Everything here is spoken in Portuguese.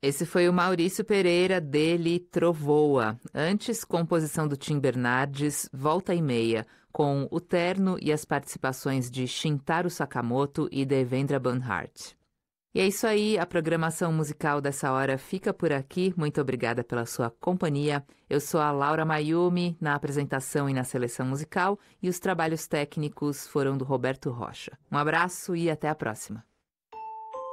Esse foi o Maurício Pereira, dele Trovoa. Antes, composição do Tim Bernardes, Volta e Meia, com o terno e as participações de Shintaro Sakamoto e Devendra Banhart. E é isso aí, a programação musical dessa hora fica por aqui. Muito obrigada pela sua companhia. Eu sou a Laura Mayumi, na apresentação e na seleção musical, e os trabalhos técnicos foram do Roberto Rocha. Um abraço e até a próxima.